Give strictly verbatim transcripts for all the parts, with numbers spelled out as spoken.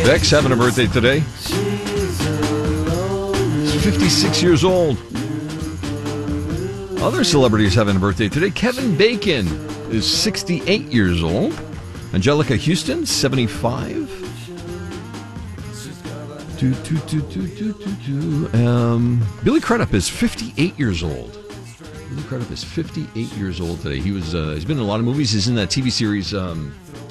Beck's having a birthday today. He's fifty-six years old. Other celebrities having a birthday today. Kevin Bacon is sixty-eight years old. Angelica Houston, seventy-five. Do, do, do, do, do, do, do. Um, Billy Crudup is fifty-eight years old. Billy Crudup is fifty-eight years old today. He was, uh, he's been in a lot of movies. He's in that T V series, um,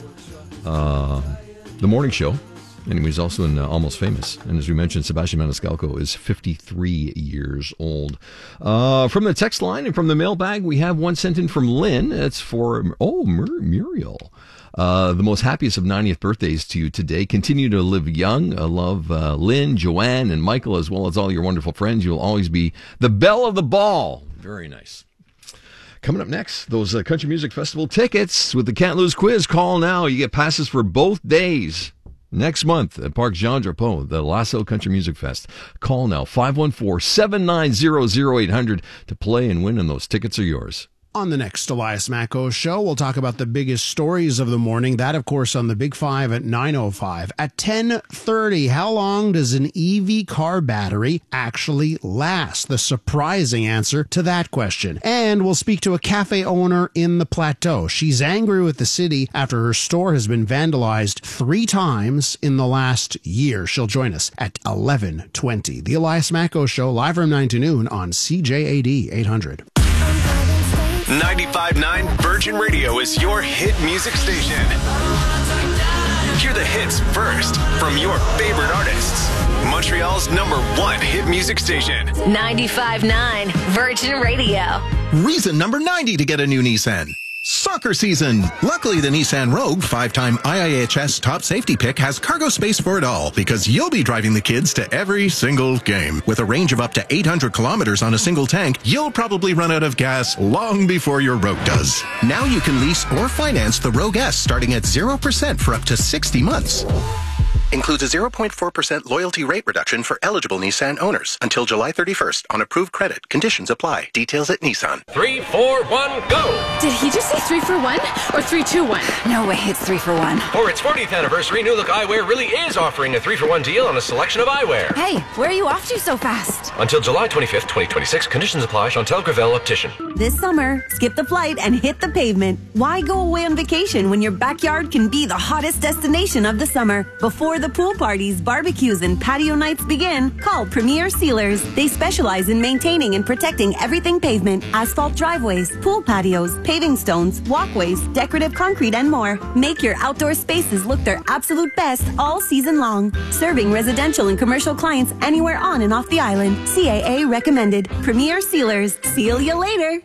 uh, The Morning Show. And he was also in uh, Almost Famous. And as we mentioned, Sebastian Maniscalco is fifty-three years old. Uh, from the text line and from the mailbag, we have one sent in from Lynn. It's for, oh, Mur- Muriel. Uh, the most happiest of ninetieth birthdays to you today. Continue to live young. I love uh, Lynn, Joanne, and Michael, as well as all your wonderful friends. You'll always be the belle of the ball. Very nice. Coming up next, those uh, Country Music Festival tickets with the Can't Lose quiz. Call now. You get passes for both days. Next month at Parc Jean Drapeau, the Lasso Country Music Fest. Call now, five one four, seven nine zero, zero eight hundred to play and win, and those tickets are yours. On the next Elias Macko show, we'll talk about the biggest stories of the morning. That, of course, on the Big Five at nine oh five. At ten thirty, how long does an E V car battery actually last? The surprising answer to that question. And we'll speak to a cafe owner in the Plateau. She's angry with the city after her store has been vandalized three times in the last year. She'll join us at eleven twenty. The Elias Macko show, live from nine to noon on C J A D eight hundred. ninety-five point nine Virgin Radio is your hit music station. Hear the hits first from your favorite artists. Montreal's number one hit music station. ninety-five point nine Virgin Radio. Reason number ninety to get a new Nissan. Soccer season. Luckily, the Nissan Rogue, five-time I I H S top safety pick, has cargo space for it all, because you'll be driving the kids to every single game. With a range of up to eight hundred kilometers on a single tank, you'll probably run out of gas long before your Rogue does. Now you can lease or finance the Rogue S starting at zero percent for up to sixty months. Includes a zero point four percent loyalty rate reduction for eligible Nissan owners until July thirty-first on approved credit. Conditions apply. Details at Nissan. Three, four, one, go! Did he just say three for one or three, two, one? No way, it's three for one. For its fortieth anniversary, New Look Eyewear really is offering a three for one deal on a selection of eyewear. Hey, where are you off to so fast? Until July twenty-fifth, twenty twenty-six. Conditions apply. Chantel Gravel Optician. This summer, skip the flight and hit the pavement. Why go away on vacation when your backyard can be the hottest destination of the summer? Before the pool parties, barbecues, and patio nights begin, call Premier Sealers. They specialize in maintaining and protecting everything pavement, asphalt driveways, pool patios, paving stones, walkways, decorative concrete, and more. Make your outdoor spaces look their absolute best all season long. Serving residential and commercial clients anywhere on and off the island. C A A recommended. Premier Sealers. Seal you later.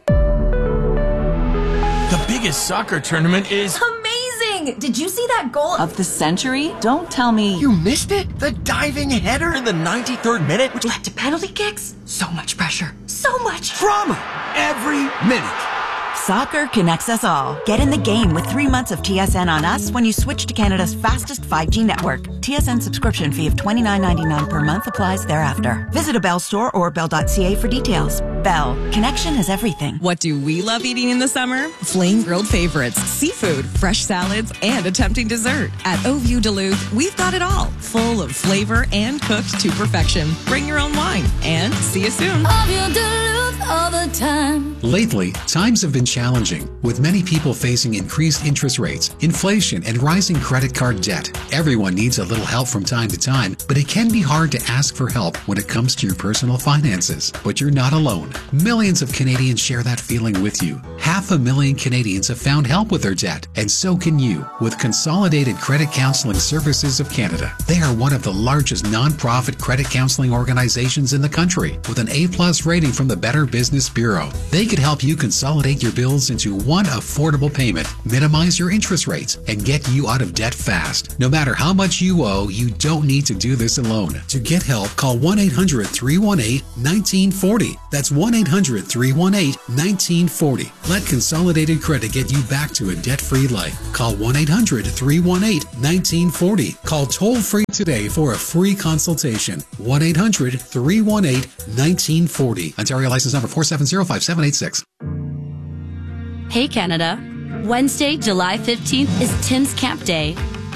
The biggest soccer tournament is amazing! Did you see that goal of the century? Don't tell me you missed it. The diving header in the ninety-third minute, which led to penalty kicks. So much pressure. So much drama every minute. Soccer connects us all. Get in the game with three months of T S N on us when you switch to Canada's fastest five G network. T S N subscription fee of twenty-nine ninety-nine per month applies thereafter. Visit a Bell store or bell dot c a for details. Bell. Connection is everything. What do we love eating in the summer? Flame grilled favorites, seafood, fresh salads, and a tempting dessert. At Au View Duluth, we've got it all. Full of flavor and cooked to perfection. Bring your own wine. And see you soon. Au View Duluth all the time. Lately, times have been challenging, with many people facing increased interest rates, inflation, and rising credit card debt. Everyone needs a little help from time to time, but it can be hard to ask for help when it comes to your personal finances. But you're not alone. Millions of Canadians share that feeling with you. Half a million Canadians have found help with their debt, and so can you with Consolidated Credit Counseling Services of Canada. They are one of the largest non-profit credit counseling organizations in the country, with an A plus rating from the Better Business Bureau. They could help you consolidate your bills into one affordable payment, minimize your interest rates, and get you out of debt fast. No matter how much you owe, you don't need to do this alone. To get help, call one eight hundred, three one eight, one nine four zero. That's one eight hundred, three one eight, one nine four zero. Let Consolidated Credit get you back to a debt-free life. Call one eight hundred, three one eight, one nine four zero. Call toll-free today for a free consultation. one eight hundred, three one eight, one nine four zero. Ontario license number four seven zero, five seven eight six. Hey Canada. Wednesday, July fifteenth is Tim's Camp Day.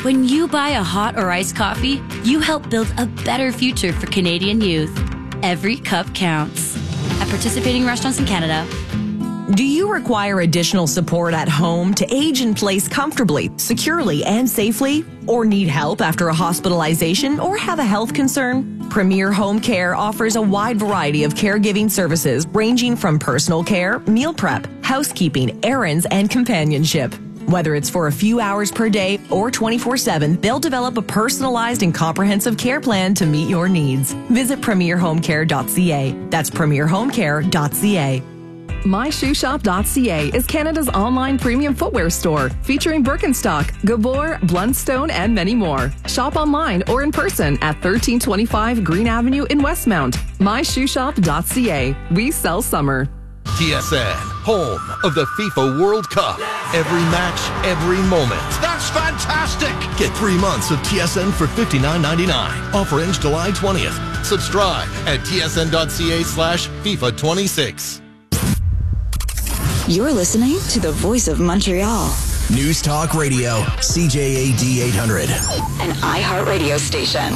When you buy a hot or iced coffee, you help build a better future for Canadian youth. Every cup counts. At participating restaurants in Canada. Do you require additional support at home to age in place comfortably, securely, and safely? Or need help after a hospitalization or have a health concern? Premier Home Care offers a wide variety of caregiving services ranging from personal care, meal prep, housekeeping, errands, and companionship. Whether it's for a few hours per day or twenty-four seven, they'll develop a personalized and comprehensive care plan to meet your needs. Visit premier home care dot c a. That's premier home care dot c a. my shoe shop dot c a is Canada's online premium footwear store featuring Birkenstock, Gabor, Blundstone, and many more. Shop online or in person at thirteen twenty-five Green Avenue in Westmount. my shoe shop dot c a. We sell summer. T S N, home of the FIFA World Cup. Every match, every moment. That's fantastic! Get three months of T S N for fifty-nine ninety-nine. Offer ends July twentieth. Subscribe at t s n dot c a slash FIFA twenty-six. You're listening to the Voice of Montreal. News Talk Radio, C J A D eight hundred. An iHeartRadio station.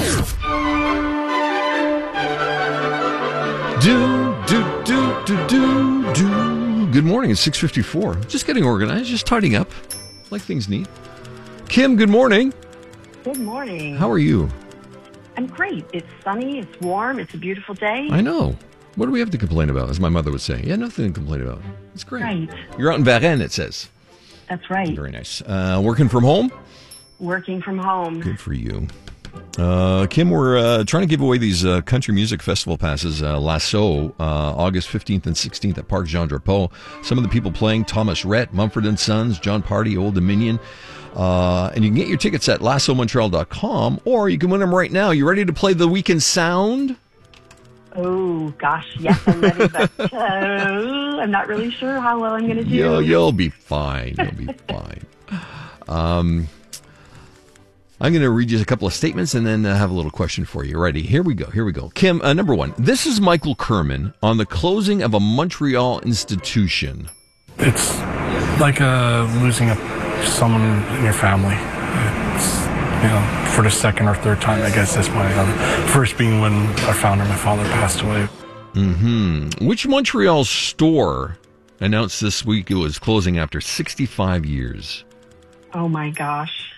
Do, do, do, do, do, do. Good morning. It's six fifty-four. Just getting organized, just tidying up. Like things neat. Kim, good morning. Good morning. How are you? I'm great. It's sunny. It's warm. It's a beautiful day. I know. What do we have to complain about, as my mother would say? Yeah, nothing to complain about. It's great. Right. You're out in Varennes, it says. That's right. Very nice. Uh, working from home? Working from home. Good for you. Uh, Kim, we're uh, trying to give away these uh, country music festival passes, uh, Lasso, uh, August fifteenth and sixteenth at Parc Jean Drapeau. Some of the people playing, Thomas Rhett, Mumford and Sons, John Party, Old Dominion. Uh, and you can get your tickets at lasso montreal dot com, or you can win them right now. You ready to play the Weekend Sound? Oh, gosh, yes, I'm ready, but uh, I'm not really sure how well I'm going to do. You'll, you'll be fine. You'll be fine. Um, I'm going to read you a couple of statements and then uh, have a little question for you. Ready? Here we go. Here we go. Kim, uh, number one. This is Michael Kerman on the closing of a Montreal institution. It's like uh, losing a, someone in your family. It's, you know, for the second or third time, I guess that's my um, first being when our founder, my father, passed away. Mm-hmm. Which Montreal store announced this week it was closing after sixty-five years? Oh, my gosh.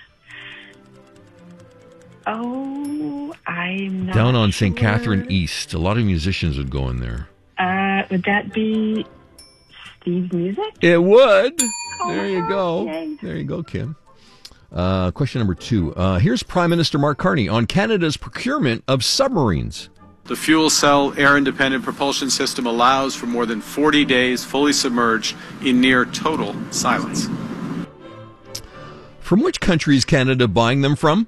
Oh, I'm not Down on sure. Saint Catherine East. A lot of musicians would go in there. Uh, would that be Steve's Music? It would. Oh, there you go. yay. There you go, Kim. Uh, question number two. Uh, here's Prime Minister Mark Carney on Canada's procurement of submarines. The fuel cell air-independent propulsion system allows for more than forty days fully submerged in near total silence. From which country is Canada buying them from?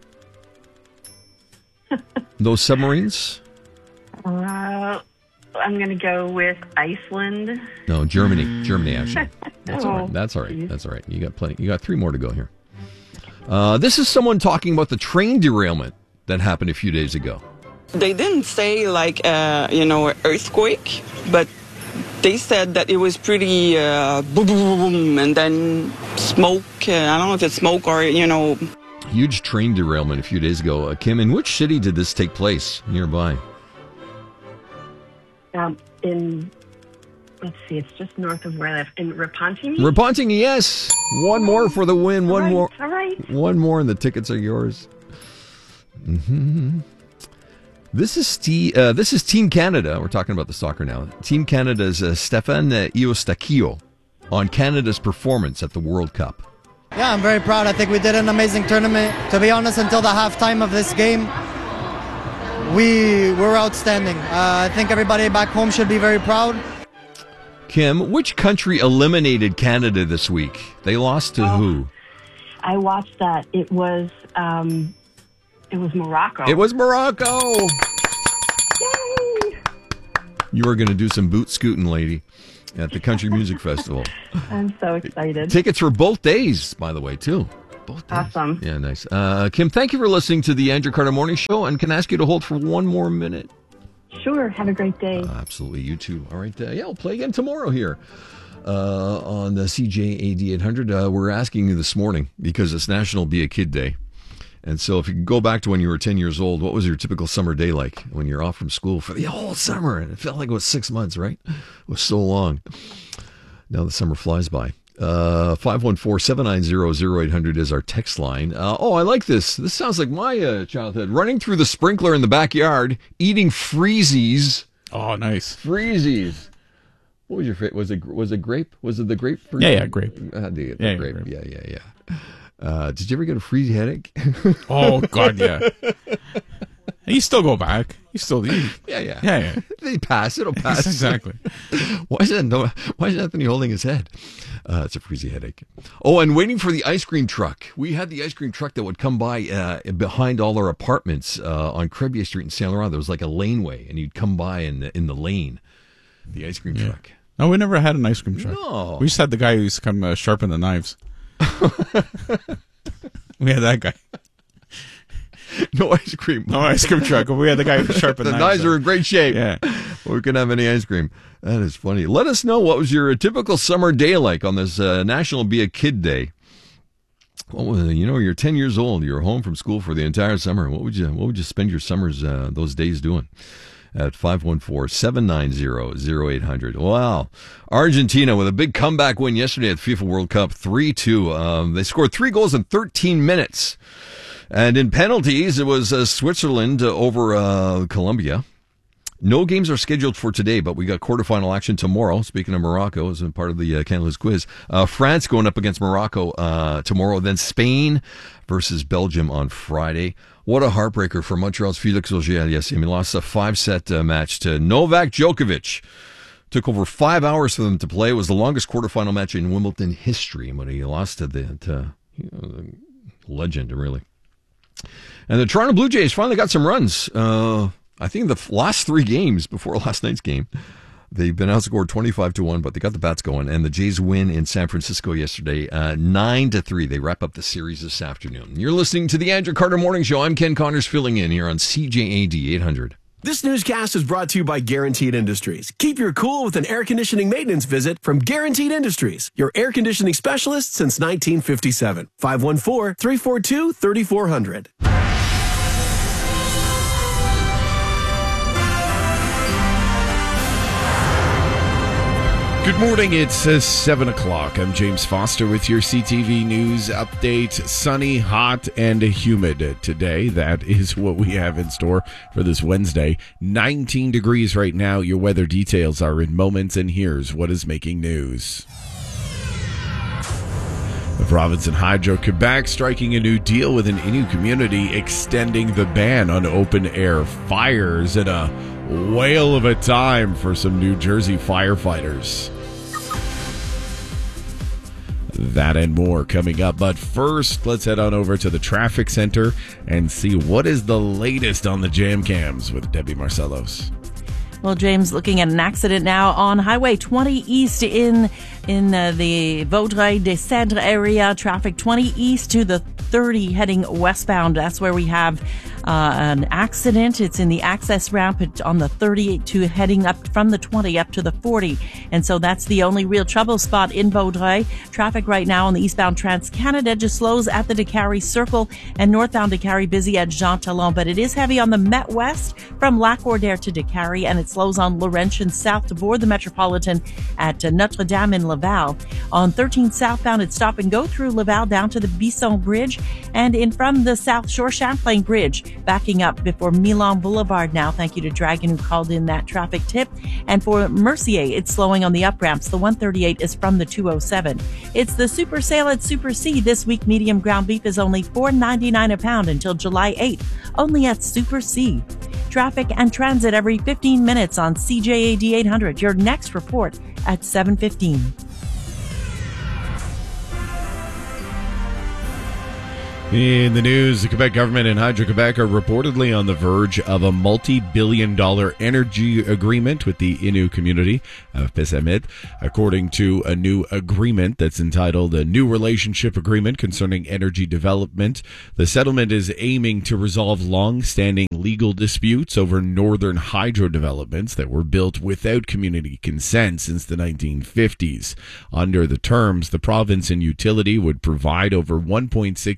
Those submarines? Uh, I'm going to go with Iceland. No, Germany. Germany, actually. That's all Oh, right. That's all right. That's all right. You got plenty. You got three more to go here. Uh, this is someone talking about the train derailment that happened a few days ago. They didn't say like, uh, you know, earthquake, but they said that it was pretty uh, boom, boom, boom, and then smoke. Uh, I don't know if it's smoke or, you know. Huge train derailment a few days ago. Uh, Kim, in which city did this take place nearby? Um, in, let's see, it's just north of where I live. In Repentigny? Repentigny, yes. One more for the win. One All right, more. all right. One more, and the tickets are yours. Mm-hmm. This is T, uh, this is Team Canada. We're talking about the soccer now. Team Canada's uh, Stefan uh, Eustachio on Canada's performance at the World Cup. Yeah, I'm very proud. I think we did an amazing tournament. To be honest, until the halftime of this game, we were outstanding. Uh, I think everybody back home should be very proud. Kim, which country eliminated Canada this week? They lost to Oh. who? I watched that. It was, um, it was Morocco. It was Morocco. Yay! You are going to do some boot scooting, lady, at the Country Music Festival. I'm so excited. Tickets for both days, by the way, too. Both days. Awesome. Yeah, nice. Uh, Kim, thank you for listening to the Andrew Carter Morning Show, and can I ask you to hold for one more minute? Sure. Have a great day. Uh, absolutely. You too. All right. Uh, yeah, we'll play again tomorrow here uh, on the C J A D eight hundred. Uh, we're asking you this morning, because it's National Be a Kid Day, And so if you can go back to when you were ten years old, what was your typical summer day like when you're off from school for the whole summer? And it felt like it was six months, right? It was so long. Now the summer flies by. Uh, five one four, seven nine zero, zero eight hundred is our text line. Uh, oh, I like this. This sounds like my uh, childhood. Running through the sprinkler in the backyard, eating freezies. Oh, nice. Freezies. What was your favorite? Was it, was it grape? Was it the grape fruit? Yeah, yeah, grape. Uh, the, the yeah, grape. grape. Yeah, yeah, yeah. Uh, did you ever get a freezy headache? Oh, God, yeah. You still go back. You still eat. Yeah, yeah. Yeah, yeah. They pass. It'll pass. Exactly. Why is that? No, why is Anthony holding his head? Uh, it's a freezy headache. Oh, and waiting for the ice cream truck. We had the ice cream truck that would come by uh, behind all our apartments uh, on Crebier Street in Saint Laurent. There was like a laneway, and you'd come by in the, in the lane. The ice cream yeah. truck. No, we never had an ice cream truck. No. We just had the guy who used to come uh, sharpen the knives. We had that guy. No ice cream. No ice cream truck. We had the guy who sharpened the knives. The knives are in great shape. Yeah. We couldn't have any ice cream. That is funny. Let us know, what was your typical summer day like on this uh, National Be a Kid Day? What was, you know, you're ten years old. You're home from school for the entire summer. What would you What would you spend your summers, uh, those days doing? At five one four, seven nine zero, zero eight hundred. Wow. Argentina with a big comeback win yesterday at FIFA World Cup, three two. Um, they scored three goals in thirteen minutes. And in penalties, it was uh, Switzerland uh, over uh, Colombia. No games are scheduled for today, but we got quarterfinal action tomorrow. Speaking of Morocco, as a part of the uh, Canada's quiz, uh, France going up against Morocco uh, tomorrow. Then Spain versus Belgium on Friday. What a heartbreaker for Montreal's Felix Auger-Aliassime. He lost a five-set uh, match to Novak Djokovic. Took over five hours for them to play. It was the longest quarterfinal match in Wimbledon history when he lost to the, to, you know, the legend, really. And the Toronto Blue Jays finally got some runs. Uh, I think the last three games before last night's game, they've been outscored twenty-five to one, but they got the bats going. And the Jays win in San Francisco yesterday, uh, nine to three. They wrap up the series this afternoon. You're listening to the Andrew Carter Morning Show. I'm Ken Connors filling in here on C J A D eight hundred. This newscast is brought to you by Guaranteed Industries. Keep your cool with an air conditioning maintenance visit from Guaranteed Industries, your air conditioning specialist since nineteen fifty-seven. five one four, three four two, three four zero zero. Good morning, it's uh, seven o'clock. I'm James Foster with your C T V News update. Sunny, hot, and humid today. That is what we have in store for this Wednesday. nineteen degrees right now. Your weather details are in moments, and here's what is making news. The province and Hydro-Quebec striking a new deal with an Innu community, extending the ban on open-air fires in a whale of a time for some New Jersey firefighters. That and more coming up. But first, let's head on over to the traffic center and see what is the latest on the jam cams with Debbie Marcellos. Well, James, looking at an accident now on Highway twenty East in in uh, the Vaudreuil-des-Cedres area. Traffic twenty East to the thirty heading westbound. That's where we have uh, an accident. It's in the access ramp on the thirty to heading up from the twenty up to the forty. And so that's the only real trouble spot in Vaudreuil. Traffic right now on the eastbound Trans-Canada just slows at the Décarie Circle, and northbound Décarie busy at Jean Talon. But it is heavy on the Met West from Lac-Cordaire to Décarie, and it slows on Laurentian south to board the Metropolitan at uh, Notre Dame in Laval. On thirteen southbound, it's stop and go through Laval down to the Bisson Bridge, and in from the South Shore Champlain Bridge, backing up before Milan Boulevard now. Thank you to Dragon who called in that traffic tip. And for Mercier, it's slowing on the up ramps. The one thirty-eight is from the two oh seven. It's the super sale at Super C. This week, medium ground beef is only four ninety-nine a pound until July eighth, only at Super C. Traffic and transit every fifteen minutes on C J A D eight hundred. Your next report at seven fifteen. In the news, the Quebec government and Hydro-Quebec are reportedly on the verge of a multi-billion dollar energy agreement with the Innu community of Pessamit. According to a new agreement that's entitled a New Relationship Agreement Concerning Energy Development, the settlement is aiming to resolve long-standing legal disputes over northern hydro developments that were built without community consent since the nineteen fifties. Under the terms, the province and utility would provide over one point six billion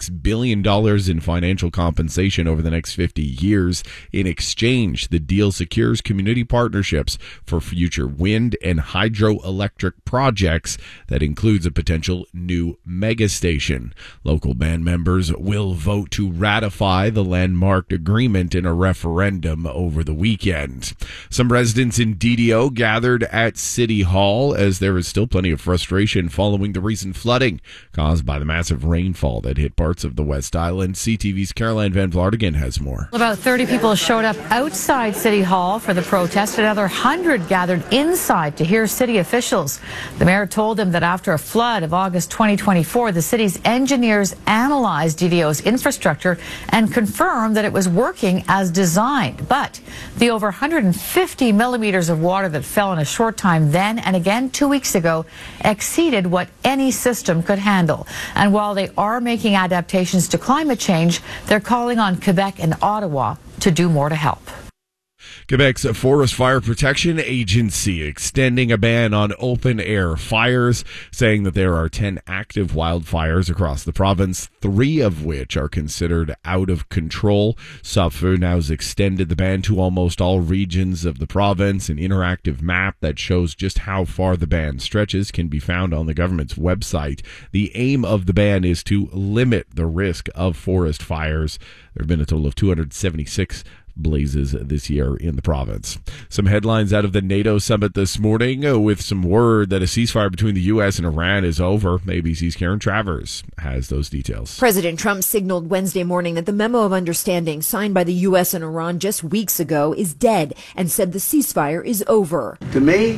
million dollars in financial compensation over the next fifty years. In exchange, the deal secures community partnerships for future wind and hydroelectric projects that includes a potential new mega station. Local band members will vote to ratify the landmarked agreement in a referendum over the weekend. Some residents in D D O gathered at City Hall as there is still plenty of frustration following the recent flooding caused by the massive rainfall that hit parts of the West Island. C T V's Caroline Van Vlaardingen has more. About thirty people showed up outside City Hall for the protest. Another one hundred gathered inside to hear city officials. The mayor told them that after a flood of August twenty twenty-four, the city's engineers analyzed D D O's infrastructure and confirmed that it was working as designed. But the over one hundred fifty millimeters of water that fell in a short time then and again two weeks ago exceeded what any system could handle. And while they are making adaptations to climate change, they're calling on Quebec and Ottawa to do more to help. Quebec's Forest Fire Protection Agency extending a ban on open-air fires, saying that there are ten active wildfires across the province, three of which are considered out of control. Sapfeu now has extended the ban to almost all regions of the province. An interactive map that shows just how far the ban stretches can be found on the government's website. The aim of the ban is to limit the risk of forest fires. There have been a total of two hundred seventy-six blazes this year in the province. Some headlines out of the NATO summit this morning uh, with some word that a ceasefire between the U S and Iran is over. A B C's Karen Travers has those details. President Trump signaled Wednesday morning that the memo of understanding signed by the U S and Iran just weeks ago is dead and said the ceasefire is over. To me,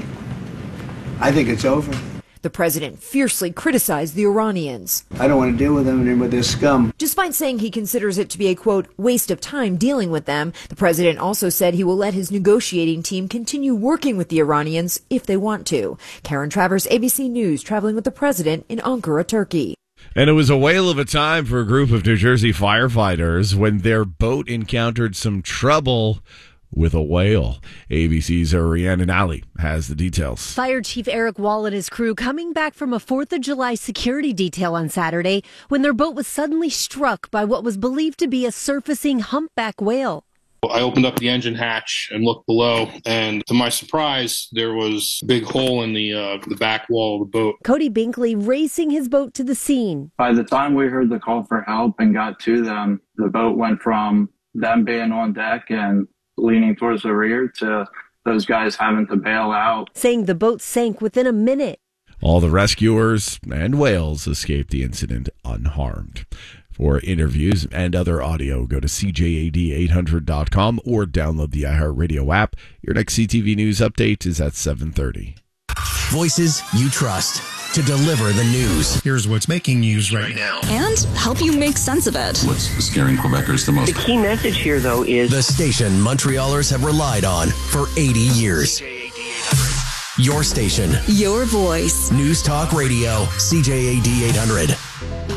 I think it's over. The president fiercely criticized the Iranians. I don't want to deal with them and with this scum. Despite saying he considers it to be a, quote, waste of time dealing with them, the president also said he will let his negotiating team continue working with the Iranians if they want to. Karen Travers, A B C News, traveling with the president in Ankara, Turkey. And it was a whale of a time for a group of New Jersey firefighters when their boat encountered some trouble with a whale. A B C's Rhiannon Alley has the details. Fire Chief Eric Wall and his crew coming back from a fourth of July security detail on Saturday when their boat was suddenly struck by what was believed to be a surfacing humpback whale. I opened up the engine hatch and looked below, and to my surprise, there was a big hole in the uh, the back wall of the boat. Cody Binkley racing his boat to the scene. By the time we heard the call for help and got to them, the boat went from them being on deck and leaning towards the rear to those guys having to bail out. Saying the boat sank within a minute. All the rescuers and whales escaped the incident unharmed. For interviews and other audio, go to C J A D eight hundred dot com or download the iHeartRadio app. Your next C T V News update is at seven thirty. Voices you trust to deliver the news. Here's what's making news right now. And help you make sense of it. What's scaring Quebecers the most? The key message here, though, is the station Montrealers have relied on for eighty years. Your station. Your voice. News Talk Radio, C J A D eight hundred.